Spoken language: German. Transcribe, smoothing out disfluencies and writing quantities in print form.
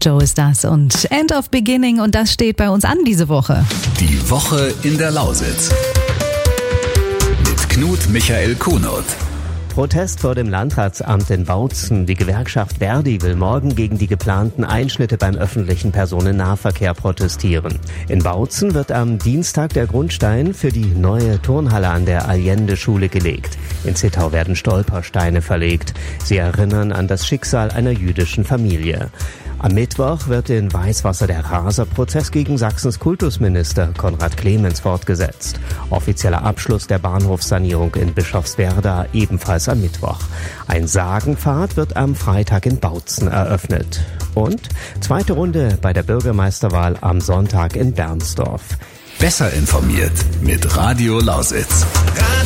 Joe ist das und End of Beginning und das steht bei uns an diese Woche. Die Woche in der Lausitz. Mit Knut Michael Kuhnert. Protest vor dem Landratsamt in Bautzen. Die Gewerkschaft Verdi will morgen gegen die geplanten Einschnitte beim öffentlichen Personennahverkehr protestieren. In Bautzen wird am Dienstag der Grundstein für die neue Turnhalle an der Allende-Schule gelegt. In Zittau werden Stolpersteine verlegt. Sie erinnern an das Schicksal einer jüdischen Familie. Am Mittwoch wird in Weißwasser der Raser-Prozess gegen Sachsens Kultusminister Konrad Clemens fortgesetzt. Offizieller Abschluss der Bahnhofssanierung in Bischofswerda ebenfalls am Mittwoch. Ein Sagenpfad wird am Freitag in Bautzen eröffnet. Und zweite Runde bei der Bürgermeisterwahl am Sonntag in Bernsdorf. Besser informiert mit Radio Lausitz.